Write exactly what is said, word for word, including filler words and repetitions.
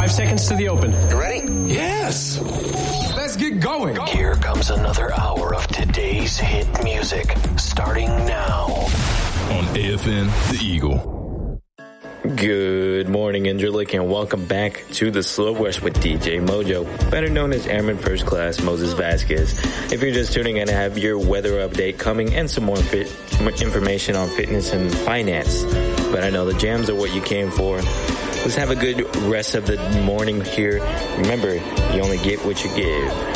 Five seconds to the open. You ready? Yes. Let's get going. Here comes another hour of today's hit music, starting now on A F N The Eagle. Good morning, Angelic, and welcome back to the Slow Rush with D J Mojo, better known as Airman First Class Moses Vasquez. If you're just tuning in, I have your weather update coming and some more fit, information on fitness and finance. But I know the jams are what you came for. Let's have a good rest of the morning here. Remember, you only get what you give.